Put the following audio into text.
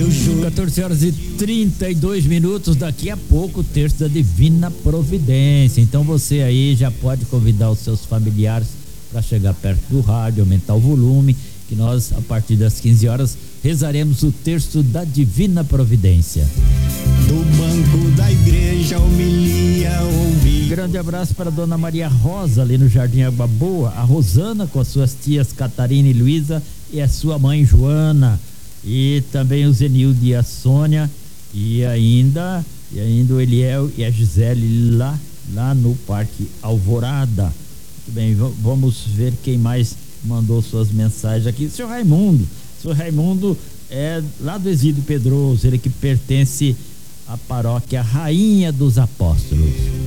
eu juro. 14h32. Daqui a pouco o terço da Divina Providência. Então você aí já pode convidar os seus familiares para chegar perto do rádio, aumentar o volume, que nós, a partir das 15 horas, rezaremos o terço da Divina Providência. Do banco da igreja humilia ouvir. Grande abraço para a dona Maria Rosa, ali no Jardim Água Boa, a Rosana com as suas tias Catarina e Luísa e a sua mãe Joana, e também o Zenilde e a Sônia, e ainda o Eliel e a Gisele lá no Parque Alvorada. Muito bem, vamos ver quem mais mandou suas mensagens aqui. Seu Raimundo é lá do Exílio Pedroso, ele que pertence à paróquia Rainha dos Apóstolos.